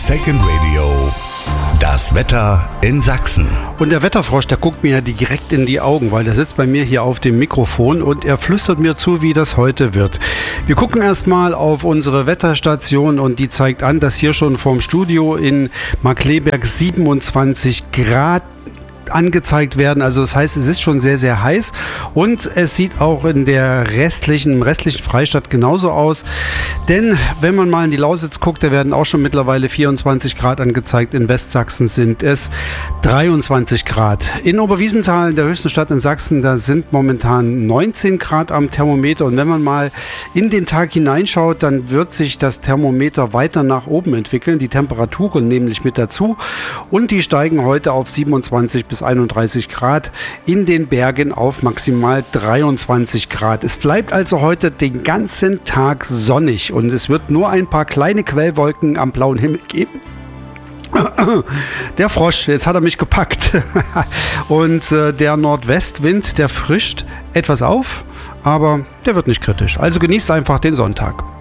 Second Radio, das Wetter in Sachsen. Und der Wetterfrosch, der guckt mir ja direkt in die Augen, weil der sitzt bei mir hier auf dem Mikrofon und er flüstert mir zu, wie das heute wird. Wir gucken erstmal auf unsere Wetterstation und die zeigt an, dass hier schon vorm Studio in Markkleeberg 27 Grad angezeigt werden. Also das heißt, es ist schon sehr, sehr heiß und es sieht auch im restlichen Freistaat genauso aus. Denn wenn man mal in die Lausitz guckt, da werden auch schon mittlerweile 24 Grad angezeigt. In Westsachsen sind es 23 Grad. In Oberwiesenthal, der höchsten Stadt in Sachsen, da sind momentan 19 Grad am Thermometer. Und wenn man mal in den Tag hineinschaut, dann wird sich das Thermometer weiter nach oben entwickeln. Die Temperaturen nämlich mit dazu. Und die steigen heute auf 27 bis 31 Grad, in den Bergen auf maximal 23 Grad. Es bleibt also heute den ganzen Tag sonnig und es wird nur ein paar kleine Quellwolken am blauen Himmel geben. Der Frosch, jetzt hat er mich gepackt. Und der Nordwestwind, der frischt etwas auf, aber der wird nicht kritisch. Also genießt einfach den Sonntag.